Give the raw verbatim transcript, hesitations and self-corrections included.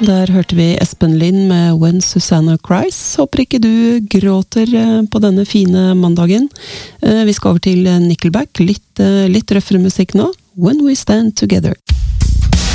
Der hørte vi Espen Lind med When Susanna Cries. Håper ikke du gråter på denne fine mandagen. Vi skal over til Nickelback. Litt, litt røffere musikk nå. When We Stand Together.